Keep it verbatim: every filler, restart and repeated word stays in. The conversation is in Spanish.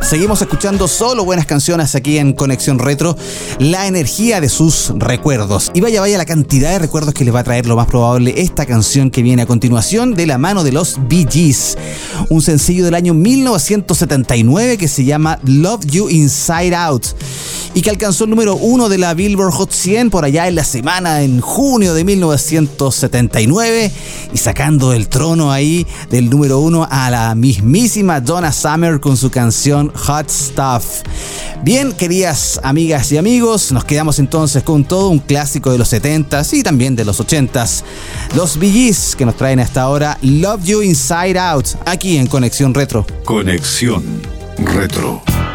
Seguimos escuchando solo buenas canciones aquí en Conexión Retro, la energía de sus recuerdos. Y vaya, vaya la cantidad de recuerdos que les va a traer lo más probable esta canción que viene a continuación de la mano de los Bee Gees. Un sencillo del año mil novecientos setenta y nueve que se llama Love You Inside Out y que alcanzó el número uno de la Billboard Hot cien por allá en la semana en junio de mil novecientos setenta y nueve y sacando el trono ahí del número uno a la mismísima Donna Summer con su canción Hot Stuff. Bien, queridas amigas y amigos, nos quedamos entonces con todo un clásico de los setentas y también de los ochentas. Los Bee Gees que nos traen hasta ahora Love You Inside Out aquí en Conexión Retro. Conexión Retro.